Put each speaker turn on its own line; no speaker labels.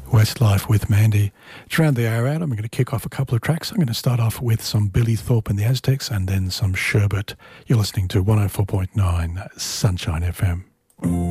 Westlife with Mandy. It's around the hour out. I'm going to kick off a couple of tracks. I'm going to start off with some Billy Thorpe and the Aztecs and then some Sherbet. You're listening to 104.9 Sunshine FM.